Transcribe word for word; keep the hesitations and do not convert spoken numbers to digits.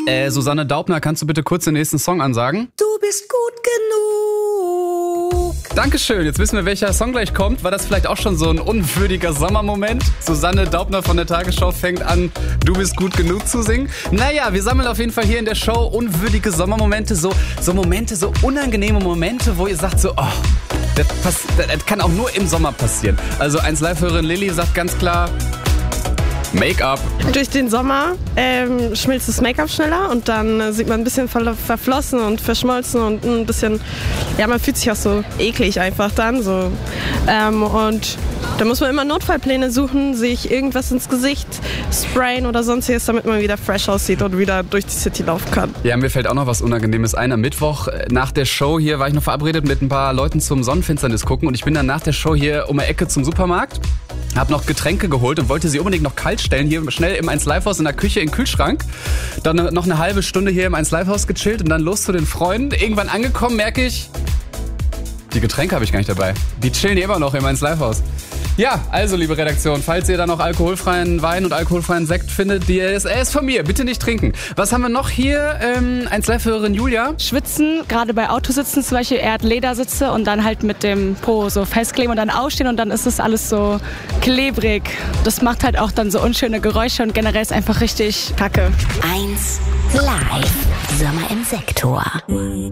Äh, Susanne Daubner, kannst du bitte kurz den nächsten Song ansagen? Du bist gut genug. Dankeschön, jetzt wissen wir, welcher Song gleich kommt. War das vielleicht auch schon so ein unwürdiger Sommermoment? Susanne Daubner von der Tagesschau fängt an, du bist gut genug zu singen. Naja, wir sammeln auf jeden Fall hier in der Show unwürdige Sommermomente, so, so Momente, so unangenehme Momente, wo ihr sagt so, oh, das, pass, das kann auch nur im Sommer passieren. Also eins Live-Hörerin Lilly sagt ganz klar, Make-up. Durch den Sommer ähm, schmilzt das Make-up schneller und dann äh, sieht man ein bisschen ver- verflossen und verschmolzen und ein bisschen, ja, man fühlt sich auch so eklig einfach dann so. Ähm, und da muss man immer Notfallpläne suchen, sich irgendwas ins Gesicht sprayen oder sonstiges, damit man wieder fresh aussieht und wieder durch die City laufen kann. Ja, mir fällt auch noch was Unangenehmes ein. Am Mittwoch nach der Show hier war ich noch verabredet mit ein paar Leuten zum Sonnenfinsternis gucken und ich bin dann nach der Show hier um die Ecke zum Supermarkt. Hab noch Getränke geholt und wollte sie unbedingt noch kalt stellen. Hier schnell im eins Live Haus in der Küche in den Kühlschrank. Dann noch eine halbe Stunde hier im eins Live Haus gechillt und dann los zu den Freunden. Irgendwann angekommen merke ich, die Getränke habe ich gar nicht dabei. Die chillen hier immer noch im eins Live Haus. Ja, also liebe Redaktion, falls ihr da noch alkoholfreien Wein und alkoholfreien Sekt findet, die, er ist, er ist von mir, bitte nicht trinken. Was haben wir noch hier? Ähm, eins Live-Hörerin Julia. Schwitzen, gerade bei Autositzen zum Beispiel, er hat Ledersitze und dann halt mit dem Po so festkleben und dann ausstehen und dann ist das alles so klebrig. Das macht halt auch dann so unschöne Geräusche und generell ist einfach richtig kacke. eins Live. Sommer im Sektor.